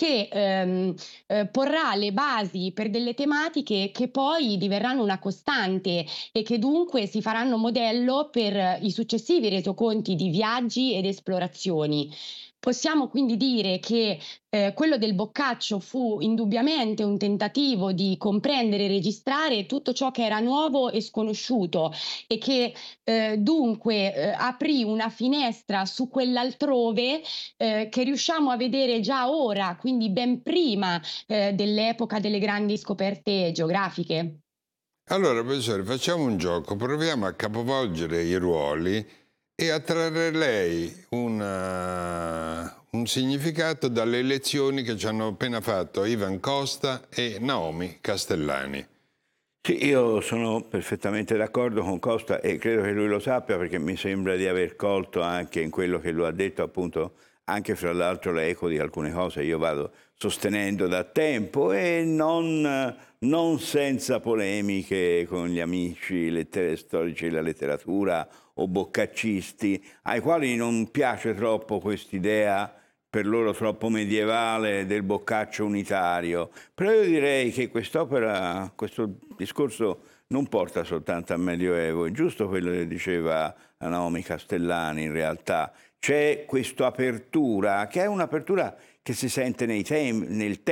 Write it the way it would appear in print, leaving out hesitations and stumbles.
che porrà le basi per delle tematiche che poi diverranno una costante e che dunque si faranno modello per i successivi resoconti di viaggi ed esplorazioni. Possiamo quindi dire che quello del Boccaccio fu indubbiamente un tentativo di comprendere e registrare tutto ciò che era nuovo e sconosciuto e che dunque aprì una finestra su quell'altrove che riusciamo a vedere già ora, quindi ben prima dell'epoca delle grandi scoperte geografiche. Allora, professore, facciamo un gioco, proviamo a capovolgere i ruoli e a trarre lei un significato dalle lezioni che ci hanno appena fatto Ivan Costa e Naomi Castellani. Sì, io sono perfettamente d'accordo con Costa e credo che lui lo sappia perché mi sembra di aver colto anche in quello che lui ha detto, appunto, anche fra l'altro l'eco di alcune cose io vado sostenendo da tempo e non senza polemiche con gli amici storici della letteratura o boccaccisti, ai quali non piace troppo quest'idea per loro troppo medievale del Boccaccio unitario. Però io direi che quest'opera, questo discorso non porta soltanto al Medioevo, è giusto quello che diceva Naomi Castellani in realtà. C'è questa apertura, che è un'apertura che si sente nel